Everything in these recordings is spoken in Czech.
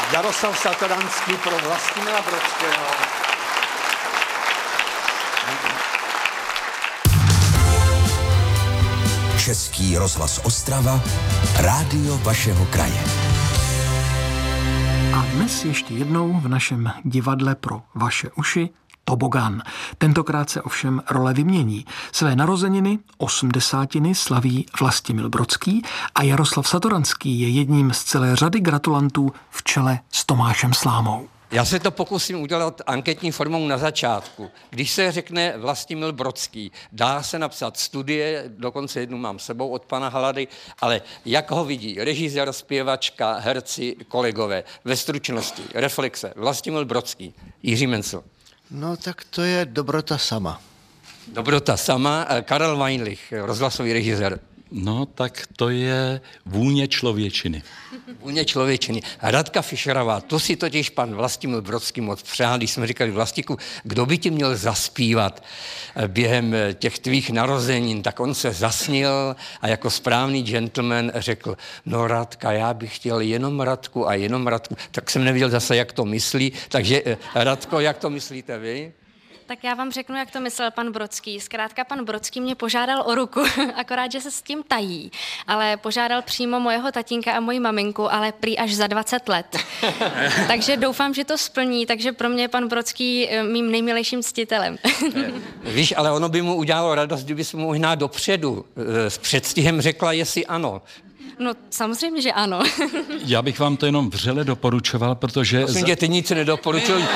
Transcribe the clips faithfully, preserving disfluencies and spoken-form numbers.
Jaroslav Satoranský pro Vlastimila Brodského. Český rozhlas Ostrava, rádio vašeho kraje. A dnes ještě jednou v našem divadle pro vaše uši Tobogán. Tentokrát se ovšem role vymění. Své narozeniny, osmdesátiny, slaví Vlastimil Brodský a Jaroslav Satoranský je jedním z celé řady gratulantů v čele s Tomášem Slámou. Já se to pokusím udělat anketní formou na začátku. Když se řekne Vlastimil Brodský, dá se napsat studie, dokonce jednu mám sebou od pana Halady, ale jak ho vidí režisér, zpěvačka, herci, kolegové, ve stručnosti, reflexe, Vlastimil Brodský, Jiří Mencl. No tak to je dobrota sama. Dobrota sama, Karel Weinlich, rozhlasový režisér. No, tak to je vůně člověčiny. Vůně člověčiny. Radka Fischerová, to si totiž pan Vlastimil Brodský moc přál, když jsme říkali Vlastíku, kdo by ti měl zaspívat během těch tvých narozenin, tak on se zasnil a jako správný gentleman řekl, no Radka, já bych chtěl jenom Radku a jenom Radku. Tak jsem nevěděl zase, jak to myslí, takže Radko, jak to myslíte vy? Tak já vám řeknu, jak to myslel pan Brodský. Zkrátka pan Brodský mě požádal o ruku, akorát, že se s tím tají, ale požádal přímo mojeho tatínka a moji maminku, ale prý až za dvacet let. Takže doufám, že to splní, takže pro mě je pan Brodský mým nejmilejším ctitelem. Víš, ale ono by mu udělalo radost, kdyby se mu možná dopředu s předstihem řekla, jestli ano. No samozřejmě, že ano. Já bych vám to jenom vřele doporučoval, protože... Prosím tě, ty nic nedoporučuj.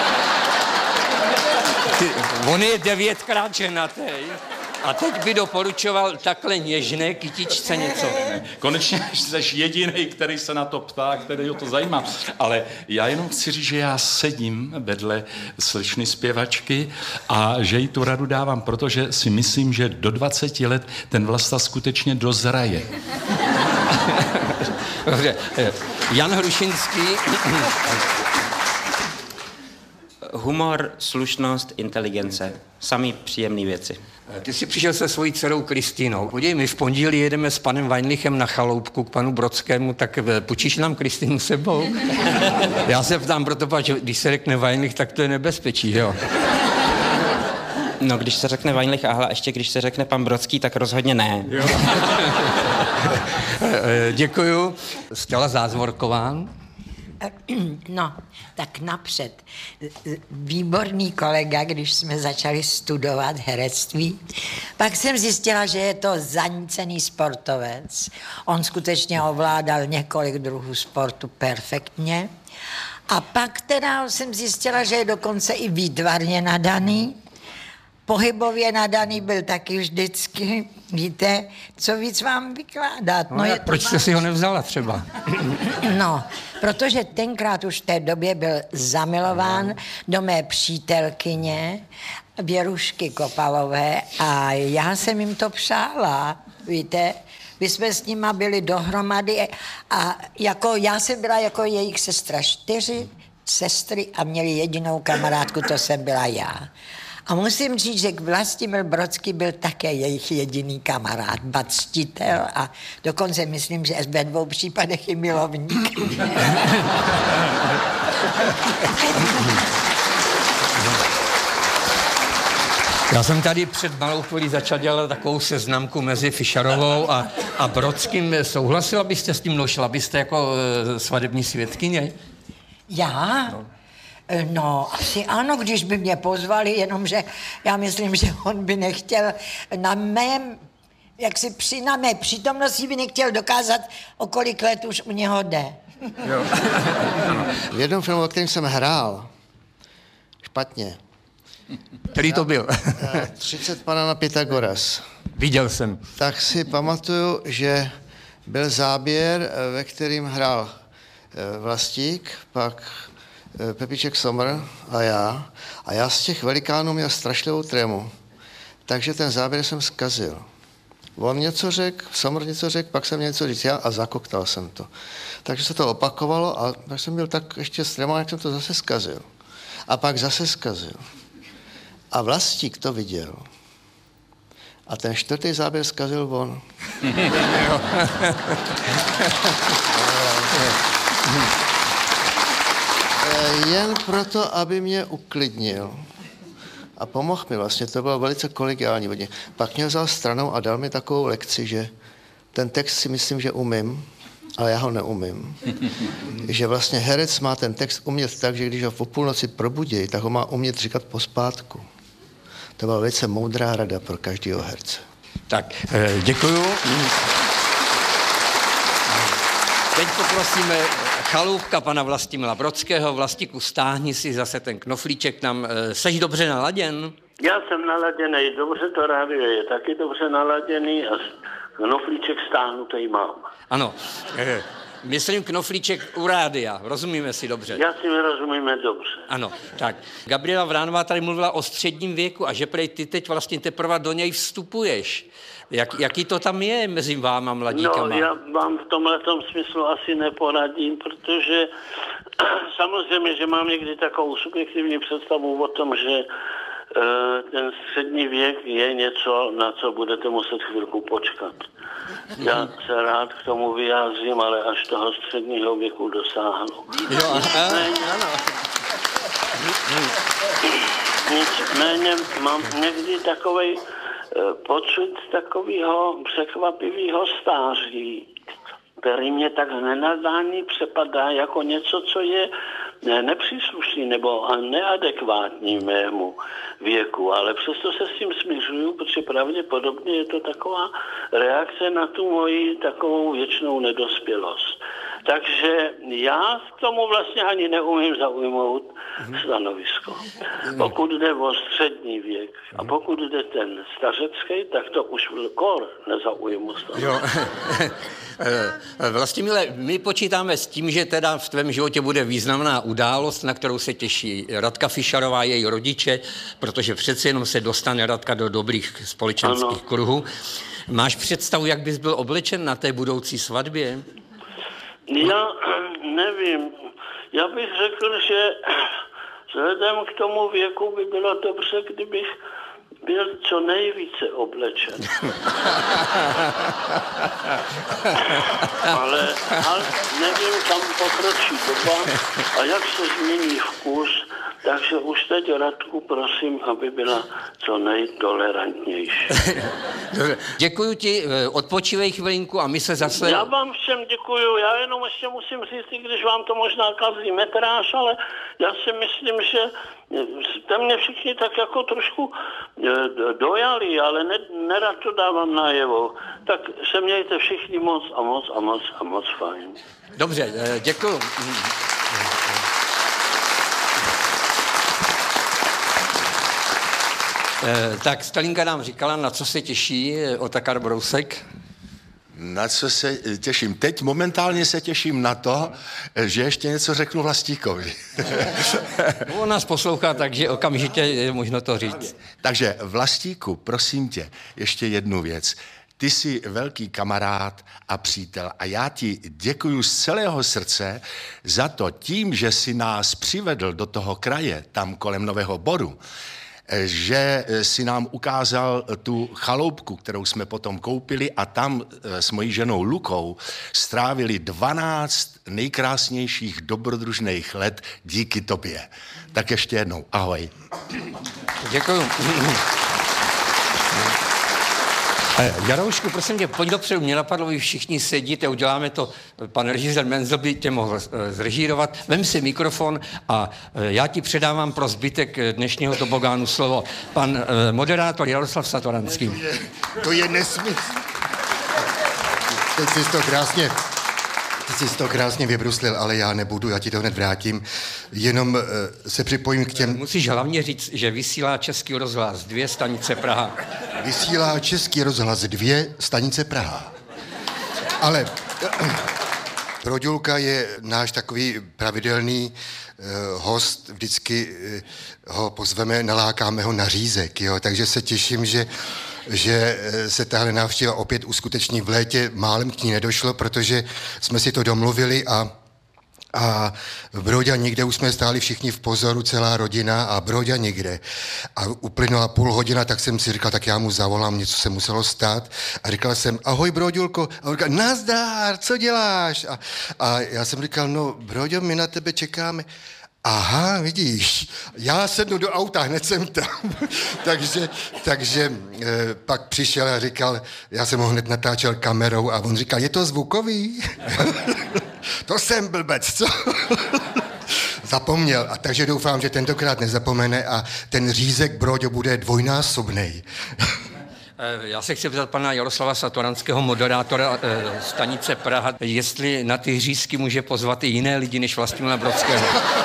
Ty, on je devětkrát ženatý a teď by doporučoval takhle něžné kytičce něco. Konečně jsi jediný, který se na to ptá, který ho to zajímá. Ale já jenom chci říct, že já sedím vedle slečny zpěvačky a že jí tu radu dávám, protože si myslím, že do dvaceti let ten Vlasta skutečně dozraje. Dobře. Jan Hrušinský... Humor, slušnost, inteligence. Samý příjemné věci. Ty jsi přišel se svojí dcerou Kristýnou. Podívej, my v pondělí jedeme s panem Weinlichem na chaloupku k panu Brodskému, tak počíš nám Kristýnu sebou? Já se ptám proto, že když se řekne Weinlich, tak to je nebezpečí, jo? No, když se řekne Weinlich, a ještě když se řekne pan Brodský, tak rozhodně ne. Jo. Děkuju. Stella Zázvorková. No, tak napřed. Výborný kolega, když jsme začali studovat herectví. Pak jsem zjistila, že je to zanícený sportovec. On skutečně ovládal několik druhů sportu perfektně. A pak teda jsem zjistila, že je dokonce i výtvarně nadaný. Pohybově nadaný byl taky vždycky. Víte, co víc vám vykládat? No, no je proč jste si ho nevzala třeba? No, protože tenkrát už v té době byl zamilován do mé přítelkyně Věrušky Kopalové a já jsem jim to přála, víte. My jsme s nima byli dohromady a jako, já jsem byla jako jejich sestra, čtyři sestry a měli jedinou kamarádku, to jsem byla já. A musím říct, že Vlastimil Brodský byl také jejich jediný kamarád, ba ctitel a dokonce myslím, že ve dvou případech i milovník. Já jsem tady před malou chvílí začal dělat takovou seznamku mezi Fischerovou a, a Brodským. Souhlasila byste s tím, no šla byste jako e, svadební svědkyně? Já? No. No, asi ano, když by mě pozvali, jenomže já myslím, že on by nechtěl na mém, jak si při, na mé přítomnosti by nechtěl dokázat, o kolik let už u něho jde. Jo. V jednom filmu, o kterém jsem hrál, špatně. Který to byl? třicet pana na Pythagoras. Viděl jsem. Tak si pamatuju, že byl záběr, ve kterým hrál Vlastík, pak Pepíček Somr a já. A já z těch velikánů měl strašlivou trému. Takže ten záběr jsem zkazil. On něco řekl, Somr něco řekl, pak jsem něco říct já a zakoktal jsem to. Takže se to opakovalo a tak jsem byl tak ještě s trémou, jak jsem to zase zkazil. A pak zase zkazil. A Vlastík to viděl. A ten čtvrtý záběr zkazil on. jen proto, aby mě uklidnil. A pomohl mi vlastně, to bylo velice kolegiální hodně. Pak mě vzal stranou a dal mi takovou lekci, že ten text si myslím, že umím, ale já ho neumím. Že vlastně herec má ten text umět tak, že když ho po půlnoci probudí, tak ho má umět říkat pospátku. To byla velice moudrá rada pro každého herce. Tak, děkuju. Teď poprosíme chaloupka pana Vlastimila Brodského. Vlastíku, stáhni si zase ten knoflíček tam. Seš dobře naladěn? Já jsem naladěný dobře, to rádio je taky dobře naladěný a knoflíček stáhnutý mám. Ano, myslím knoflíček u rádia, rozumíme si dobře. Já si mi rozumíme dobře. Ano, tak. Gabriela Vránová tady mluvila o středním věku a že prej ty teď vlastně teprve do něj vstupuješ. Jak, jaký to tam je mezi váma mladíkama? No, já vám v tomhletom smyslu asi neporadím, protože samozřejmě, že mám někdy takovou subjektivní představu o tom, že ten střední věk je něco, na co budete muset chvilku počkat. Já se rád k tomu vyjádřím, ale až toho středního věku dosáhnu. Jo, nicméně, nicméně mám někdy takovej pocit takového překvapivého stáří, který mě tak nenadání přepadá jako něco, co je nepříslušný nebo neadekvátní mému věku, ale přesto se s tím směřuju, protože pravděpodobně je to taková reakce na tu moji takovou věčnou nedospělost. Takže já k tomu vlastně ani neumím zaujmout stanovisko. Pokud jde o střední věk a pokud jde ten stařecký, tak to už kor nezaujmu stanovisko. Vlastimile, my počítáme s tím, že teda v tvém životě bude významná událost, na kterou se těší Radka Fischerová, její rodiče, protože přece jenom se dostane Radka do dobrých společenských ano. kruhů. Máš představu, jak bys byl oblečen na té budoucí svatbě? Já nevím. Já bych řekl, že vzhledem k tomu věku by bylo dobře, kdybych byl co nejvíce oblečen. ale, ale nevím, kam pokročí doba a jak se změní vkus, takže už teď Radku prosím, aby byla co nejtolerantnější. Děkuju ti, odpočívej chvilinku a my se zase... Já vám všem děkuju, já jenom ještě musím říct, i když vám to možná kazí metráž, ale já si myslím, že jste mě všichni tak jako trošku dojali, ale ne, nerad to dávám najevo. Tak se mějte všichni moc a moc a moc a moc fajn. Dobře, děkuju. Tak Stalinka nám říkala, na co se těší Otakar Brousek. Na co se těším? Teď momentálně se těším na to, že ještě něco řeknu Vlastíkovi. On nás poslouchá, takže okamžitě je možno to říct. Takže Vlastíku, prosím tě, ještě jednu věc. Ty jsi velký kamarád a přítel a já ti děkuju z celého srdce za to tím, že jsi nás přivedl do toho kraje, tam kolem Nového Boru, že si nám ukázal tu chaloupku, kterou jsme potom koupili a tam s mojí ženou Lukou strávili dvanáct nejkrásnějších dobrodružných let díky tobě. Tak ještě jednou, ahoj. Děkuju. Jaroušku, prosím tě, pojď dopředu, mě napadlo, vy všichni sedíte, uděláme to, pan režisér Menzel by tě mohl zrežírovat, vem si mikrofon a já ti předávám pro zbytek dnešního tobogánu slovo. Pan moderátor Jaroslav Satoranský. To je, to je nesmysl. Teď jsi to krásně, ty jsi to krásně vybruslil, ale já nebudu, já ti to hned vrátím. Jenom uh, se připojím k těm... Musíš hlavně říct, že vysílá Český rozhlas, dvě stanice Praha. Vysílá Český rozhlas, dvě stanice Praha. Ale Broďulka je náš takový pravidelný uh, host, vždycky uh, ho pozveme, nalákáme ho na řízek, jo? Takže se těším, že že se tahle návštěva opět uskuteční v létě. Málem k ní nedošlo, protože jsme si to domluvili a, a Broďa nikde už jsme stáli všichni v pozoru, celá rodina a Broďa nikde. A uplynula půl hodina, tak jsem si říkal, tak já mu zavolám, něco se muselo stát. A říkal jsem, ahoj Broďulko. A on říkal, nazdár, co děláš? A, a já jsem říkal, no Broďo, my na tebe čekáme. aha, vidíš, já sednu do auta, hned jsem tam. takže takže e, pak přišel a říkal, já jsem ho hned natáčel kamerou a on říkal, je to zvukový? To jsem blbec, co? Zapomněl. A takže doufám, že tentokrát nezapomene a ten řízek, Broďo, bude dvojnásobnej. Já se chci zeptat pana Jaroslava Satoranského, moderátora e, stanice Praha, jestli na ty řízky může pozvat i jiné lidi než Vlastimila Brodského.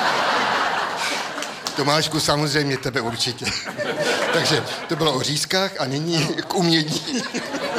Tomášku, samozřejmě tebe určitě. Takže to bylo o řízkách a nyní k umění.